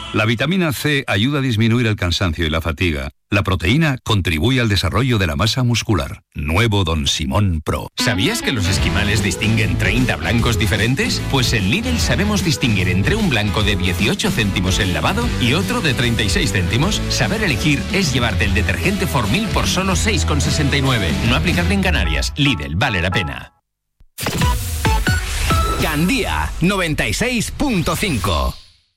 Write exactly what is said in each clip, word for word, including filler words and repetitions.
La vitamina C ayuda a disminuir el cansancio y la fatiga. La proteína contribuye al desarrollo de la masa muscular. Nuevo Don Simón Pro. ¿Sabías que los esquimales distinguen treinta blancos diferentes? Pues en Lidl sabemos distinguir entre un blanco de dieciocho céntimos el lavado y otro de treinta y seis céntimos. Saber elegir es llevarte el detergente Formil por solo seis con sesenta y nueve. No aplicable en Canarias. Lidl, vale la pena. Gandía noventa y seis punto cinco.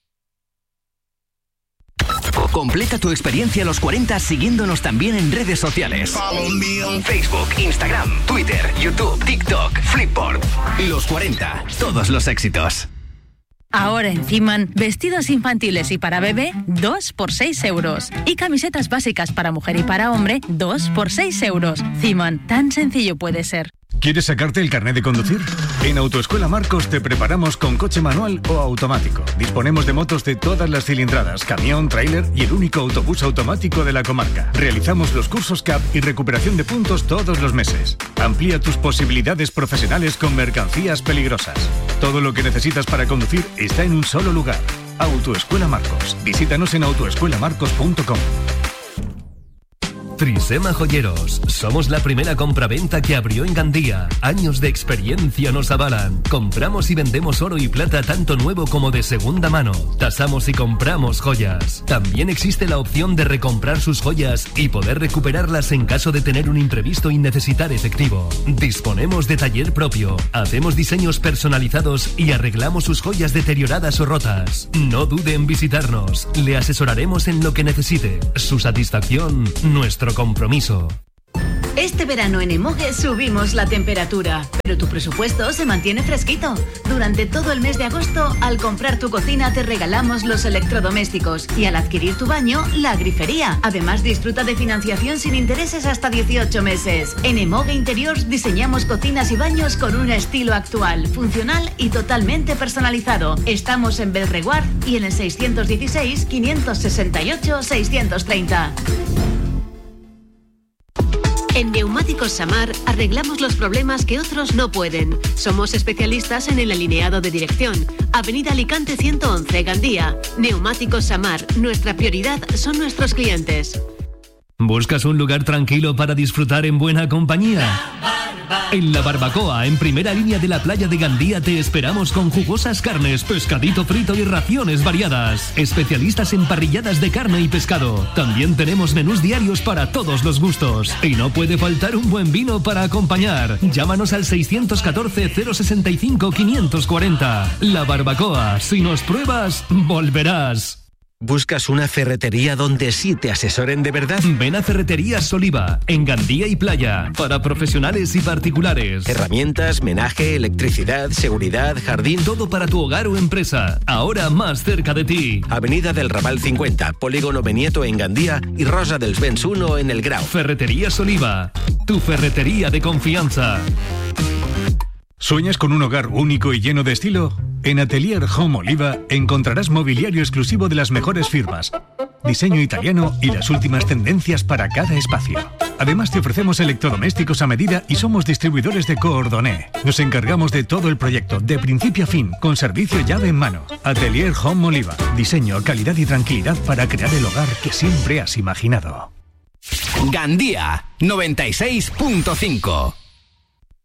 Completa tu experiencia a los cuarenta siguiéndonos también en redes sociales. Facebook, Instagram, Twitter, YouTube, TikTok, Flipboard. Los cuarenta, todos los éxitos. Ahora en Ziman, vestidos infantiles y para bebé, dos por seis euros. Y camisetas básicas para mujer y para hombre, dos por seis euros. Ziman, tan sencillo puede ser. ¿Quieres sacarte el carnet de conducir? En Autoescuela Marcos te preparamos con coche manual o automático. Disponemos de motos de todas las cilindradas, camión, tráiler y el único autobús automático de la comarca. Realizamos los cursos C A P y recuperación de puntos todos los meses. Amplía tus posibilidades profesionales con mercancías peligrosas. Todo lo que necesitas para conducir está en un solo lugar. Autoescuela Marcos. Visítanos en autoescuela marcos punto com. Trisema Joyeros. Somos la primera compraventa que abrió en Gandía. Años de experiencia nos avalan. Compramos y vendemos oro y plata tanto nuevo como de segunda mano. Tasamos y compramos joyas. También existe la opción de recomprar sus joyas y poder recuperarlas en caso de tener un imprevisto y necesitar efectivo. Disponemos de taller propio. Hacemos diseños personalizados y arreglamos sus joyas deterioradas o rotas. No dude en visitarnos. Le asesoraremos en lo que necesite. Su satisfacción, nuestro compromiso. Este verano en Emoge subimos la temperatura, pero tu presupuesto se mantiene fresquito. Durante todo el mes de agosto, al comprar tu cocina te regalamos los electrodomésticos y al adquirir tu baño, la grifería. Además, disfruta de financiación sin intereses hasta dieciocho meses. En Emoge Interiors diseñamos cocinas y baños con un estilo actual, funcional y totalmente personalizado. Estamos en Belreguard y en el seiscientos dieciséis, quinientos sesenta y ocho, seiscientos treinta. En Neumáticos Samar arreglamos los problemas que otros no pueden. Somos especialistas en el alineado de dirección. Avenida Alicante ciento once, Gandía. Neumáticos Samar. Nuestra prioridad son nuestros clientes. ¿Buscas un lugar tranquilo para disfrutar en buena compañía? En La Barbacoa, en primera línea de la playa de Gandía, te esperamos con jugosas carnes, pescadito frito y raciones variadas. Especialistas en parrilladas de carne y pescado. También tenemos menús diarios para todos los gustos. Y no puede faltar un buen vino para acompañar. Llámanos al seiscientos catorce, cero sesenta y cinco, quinientos cuarenta. La Barbacoa, si nos pruebas, volverás. ¿Buscas una ferretería donde sí te asesoren de verdad? Ven a Ferreterías Oliva, en Gandía y Playa, para profesionales y particulares. Herramientas, menaje, electricidad, seguridad, jardín. Todo para tu hogar o empresa, ahora más cerca de ti. Avenida del Raval cincuenta, Polígono Benieto en Gandía y Rosa dels Vents uno en El Grau. Ferreterías Oliva, tu ferretería de confianza. ¿Sueñas con un hogar único y lleno de estilo? En Atelier Home Oliva encontrarás mobiliario exclusivo de las mejores firmas, diseño italiano y las últimas tendencias para cada espacio. Además te ofrecemos electrodomésticos a medida y somos distribuidores de Coordoné. Nos encargamos de todo el proyecto, de principio a fin, con servicio llave en mano. Atelier Home Oliva. Diseño, calidad y tranquilidad para crear el hogar que siempre has imaginado. Gandía noventa y seis punto cinco.